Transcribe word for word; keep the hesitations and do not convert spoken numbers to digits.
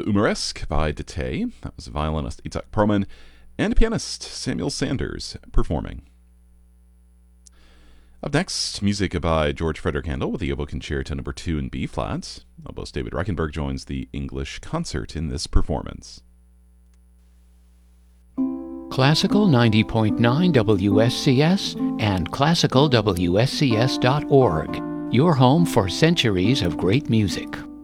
Umaresk by Dete. That was violinist Itzhak Perlman and pianist Samuel Sanders performing. Up next, music by George Frederick Handel with the Oboe Concerto number two in B flat. Oboist David Reichenberg joins the English concert in this performance. Classical ninety point nine W S C S and classical W S C S dot org. Your home for centuries of great music.